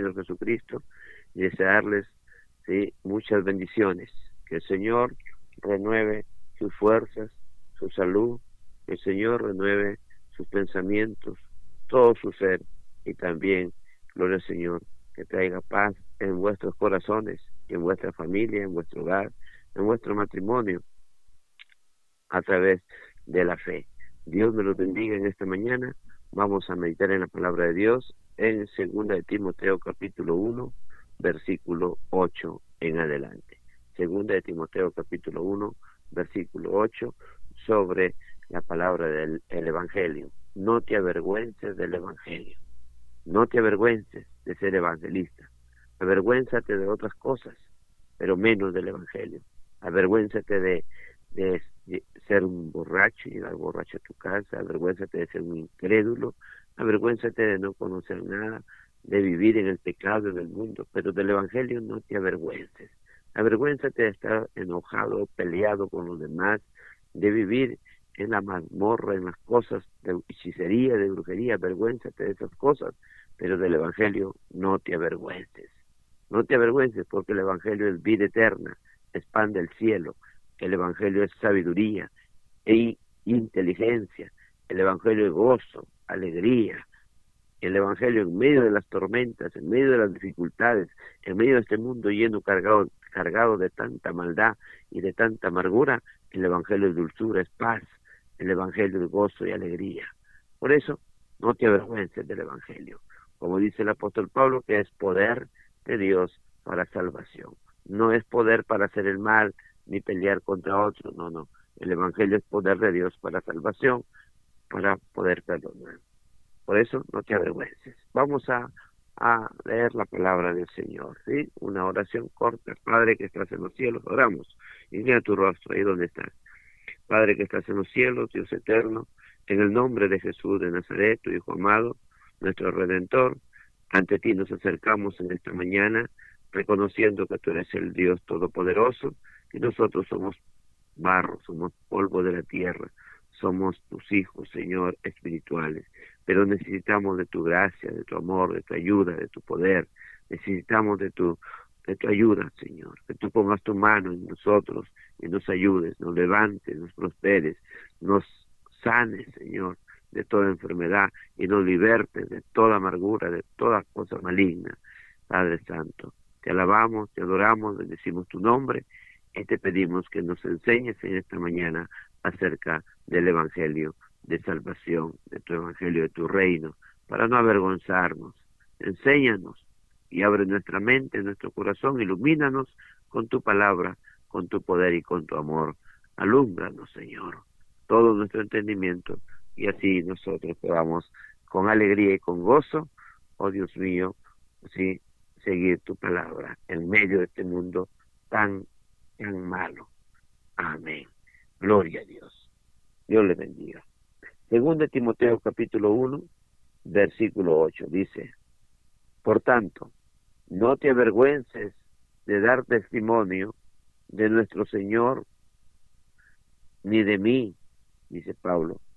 Señor Jesucristo y desearles, sí, muchas bendiciones. Que el Señor renueve sus fuerzas, su salud, que el Señor renueve sus pensamientos, todo su ser, y también, gloria al Señor, que traiga paz en vuestros corazones, en vuestra familia, en vuestro hogar, en vuestro matrimonio, a través de la fe. Dios me los bendiga en esta mañana. Vamos a meditar en la palabra de Dios en 2 de Timoteo capítulo 1, versículo 8 en adelante. 2 de Timoteo capítulo 1, versículo 8, sobre la palabra del Evangelio. No te avergüences del Evangelio. No te avergüences de ser evangelista. Avergüénzate de otras cosas, pero menos del Evangelio. Avergüénzate de ser un borracho y llegar borracho a tu casa. Avergüénzate de ser un incrédulo. Avergüénzate de no conocer nada, de vivir en el pecado del mundo, pero del Evangelio no te avergüences. Avergüénzate de estar enojado, peleado con los demás, de vivir en la mazmorra, en las cosas de hechicería, de brujería. Avergüénzate de esas cosas, pero del Evangelio no te avergüences. No te avergüences, porque el Evangelio es vida eterna, es pan del cielo. El Evangelio es sabiduría e inteligencia. El Evangelio es gozo, alegría. El Evangelio en medio de las tormentas, en medio de las dificultades, en medio de este mundo lleno, cargado de tanta maldad y de tanta amargura, el Evangelio es dulzura, es paz. El Evangelio es gozo y alegría. Por eso, no te avergüences del Evangelio. Como dice el apóstol Pablo, que es poder de Dios para salvación. No es poder para hacer el mal, ni pelear contra otros, no. El Evangelio es poder de Dios para salvación, para poder perdonar. Por eso no te avergüences. Vamos a leer la palabra del Señor, ¿sí? Una oración corta. Padre que estás en los cielos, oramos. Inclina tu rostro ahí donde estás. Padre que estás en los cielos, Dios eterno, en el nombre de Jesús de Nazaret, tu Hijo amado, nuestro Redentor, ante ti nos acercamos en esta mañana, reconociendo que tú eres el Dios Todopoderoso, y nosotros somos barro, somos polvo de la tierra, somos tus hijos, Señor, espirituales, pero necesitamos de tu gracia, de tu amor, de tu ayuda, de tu poder, necesitamos de tu ayuda, Señor, que tú pongas tu mano en nosotros y nos ayudes, nos levantes, nos prosperes, nos sanes, Señor, de toda enfermedad y nos libertes de toda amargura, de toda cosa maligna. Padre Santo, te alabamos, te adoramos, bendecimos tu nombre y te pedimos que nos enseñes en esta mañana acerca del Evangelio de salvación, de tu Evangelio, de tu reino, para no avergonzarnos. Enséñanos y abre nuestra mente, nuestro corazón, ilumínanos con tu palabra, con tu poder y con tu amor. Alúmbranos, Señor, todo nuestro entendimiento, y así nosotros podamos con alegría y con gozo, oh Dios mío, sí, seguir tu palabra en medio de este mundo tan malo. Amén. Gloria a Dios. Dios le bendiga. 2 de Timoteo capítulo 1, versículo 8, dice: por tanto, no te avergüences de dar testimonio de nuestro Señor, ni de mí, dice Pablo,